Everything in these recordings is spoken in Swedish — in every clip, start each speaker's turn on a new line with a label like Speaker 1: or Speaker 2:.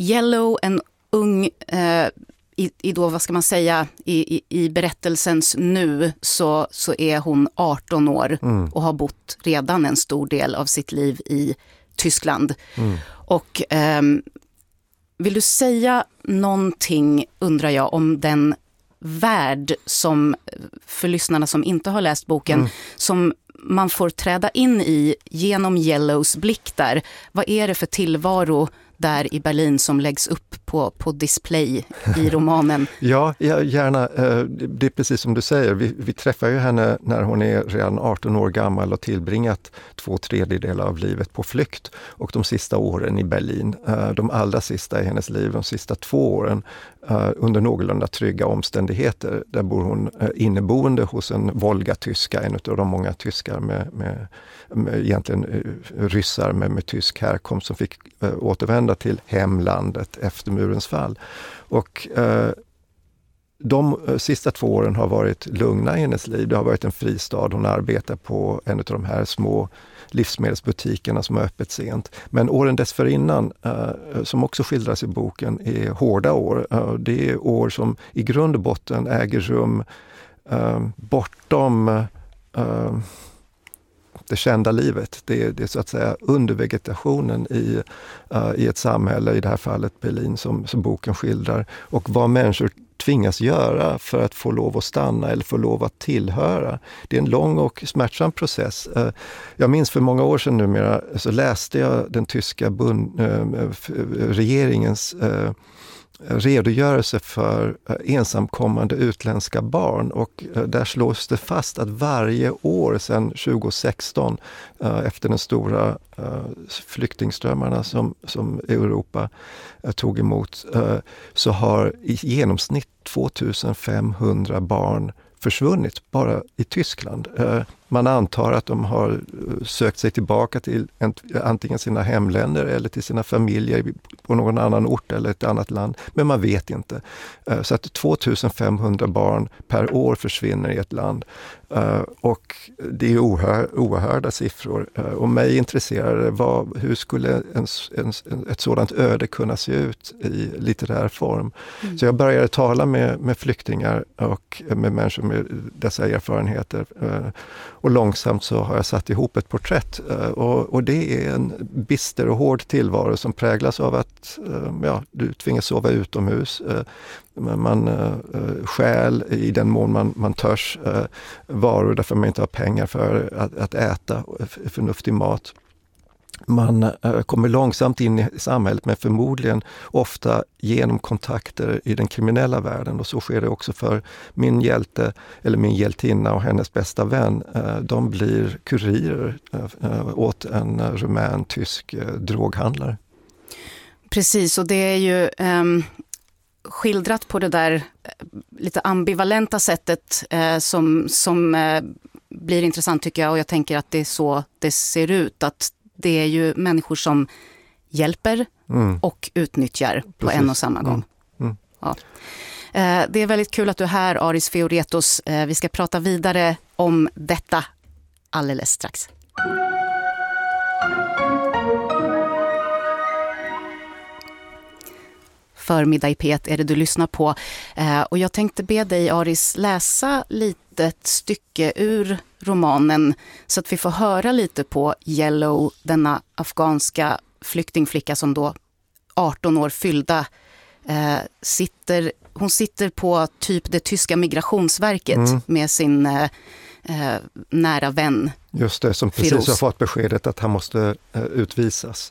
Speaker 1: Yellow, en ung, i då, vad ska man säga, i berättelsens nu så är hon 18 år och har bott redan en stor del av sitt liv i Tyskland. Och vill du säga någonting, undrar jag, om den värld som, för lyssnarna som inte har läst boken, som man får träda in i genom Yellows blick där. Vad är det för tillvaro där i Berlin som läggs upp på display i romanen?
Speaker 2: Ja, gärna. Det är precis som du säger. Vi träffar ju henne när hon är redan 18 år gammal och tillbringat 2/3 av livet på flykt. Och de sista åren i Berlin, de allra sista i hennes liv, de sista 2 åren, under någorlunda trygga omständigheter. Där bor hon inneboende hos en Volga-tyska, en av de många tyskar med egentligen ryssar med tysk härkomst som fick återvända till hemlandet efter murens fall. Och de sista 2 åren har varit lugna i hennes liv. Det har varit en fristad. Hon arbetar på en av de här små livsmedelsbutikerna som har öppet sent. Men åren dessförinnan, som också skildras i boken, är hårda år. Det är år som i grund och botten äger rum bortom det kända livet. Det är så att säga undervegetationen i ett samhälle, i det här fallet Berlin, som boken skildrar. Och vad människor tvingas göra för att få lov att stanna eller få lov att tillhöra. Det är en lång och smärtsam process. Jag minns för många år sedan numera så läste jag den tyska regeringens redogörelse för ensamkommande utländska barn, och där slås det fast att varje år sedan 2016, efter den stora flyktingströmmarna som Europa tog emot, så har i genomsnitt 2500 barn försvunnit bara i Tyskland. Man antar att de har sökt sig tillbaka till antingen sina hemländer eller till sina familjer på någon annan ort eller ett annat land. Men man vet inte. Så att 2500 barn per år försvinner i ett land. Och det är oerhörda siffror. Och mig intresserade hur skulle ett sådant öde kunna se ut i litterär form. Så jag började tala med flyktingar och med människor med dessa erfarenheter. Och långsamt så har jag satt ihop ett porträtt. Och det är en bister och hård tillvaro som präglas av att du tvingas sova utomhus. Man stjäl i den mån man törs varor därför man inte har pengar för att äta förnuftig mat. Man kommer långsamt in i samhället, men förmodligen ofta genom kontakter i den kriminella världen. Och så sker det också för min hjälte eller min hjältinna och hennes bästa vän. De blir kurirer åt en rumän-tysk droghandlare.
Speaker 1: Precis, och det är ju skildrat på det där lite ambivalenta sättet som blir intressant, tycker jag. Och jag tänker att det är så det ser ut, att det är ju människor som hjälper och utnyttjar på en och samma gång. Ja. Det är väldigt kul att du är här, Aris Feoretos. Vi ska prata vidare om detta alldeles strax. Förmiddag i P1 är det du lyssnar på. Och jag tänkte be dig, Aris, läsa lite ett stycke ur romanen så att vi får höra lite på Yellow, denna afghanska flyktingflicka som då 18 år fyllda hon sitter på typ det tyska migrationsverket med sin nära vän. Just det, som precis
Speaker 2: Firouz har fått beskedet att han måste utvisas.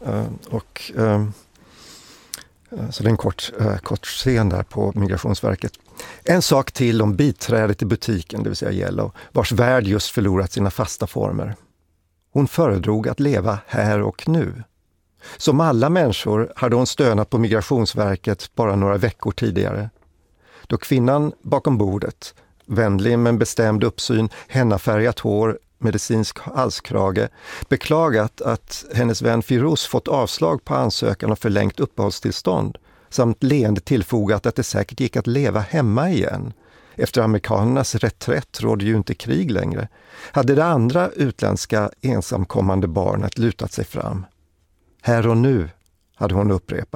Speaker 2: Så det är en kort scen där på Migrationsverket. En sak till om biträdet i butiken, det vill säga Yellow, vars värld just förlorat sina fasta former. Hon föredrog att leva här och nu. Som alla människor hade hon stönat på Migrationsverket bara några veckor tidigare. Då kvinnan bakom bordet, vänlig med en bestämd uppsyn, hennafärgat hår, medicinsk halskrage, beklagat att hennes vän Firouz fått avslag på ansökan om förlängt uppehållstillstånd, samt leende tillfogat att det säkert gick att leva hemma igen. Efter amerikanernas reträtt rådde ju inte krig längre. Hade det andra utländska ensamkommande barnet lutat sig fram. Här och nu, hade hon upprepat.